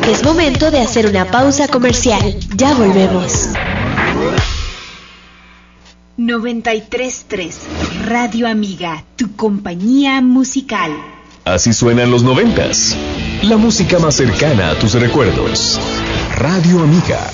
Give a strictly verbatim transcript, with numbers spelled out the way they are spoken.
Es momento de hacer una pausa comercial. Ya volvemos. noventa y tres punto tres Radio Amiga, tu compañía musical. Así suenan los noventas. La música más cercana a tus recuerdos. Radio Amiga.